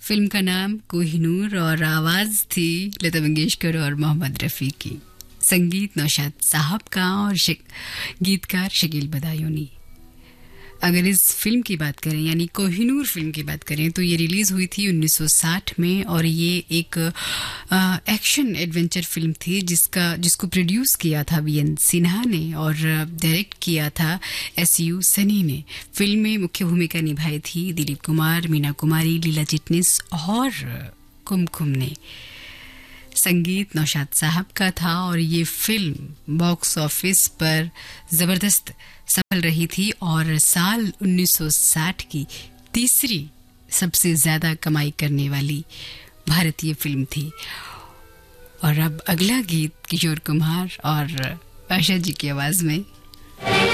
Film का नाम कोहिनूर और आवाज थी लता मंगेशकर और मोहम्मद रफ़ी की। संगीत नौशाद साहब का और गीतकार शकील बदायूनी। अगर इस फिल्म की बात करें यानी कोहिनूर फिल्म की बात करें तो ये रिलीज़ हुई थी 1960 में और ये एक एक्शन एडवेंचर फिल्म थी जिसको प्रोड्यूस किया था वीएन सिन्हा ने और डायरेक्ट किया था एसयू सनी ने। फिल्म में मुख्य भूमिका निभाई थी दिलीप कुमार, मीना कुमारी, लीला चिटनिस और कुमकुम ने। संगीत नौशाद साहब का था और ये फिल्म बॉक्स ऑफिस पर ज़बरदस्त सफल रही थी और साल 1960 की तीसरी सबसे ज़्यादा कमाई करने वाली भारतीय फिल्म थी। और अब अगला गीत किशोर कुमार और आशा जी की आवाज़ में।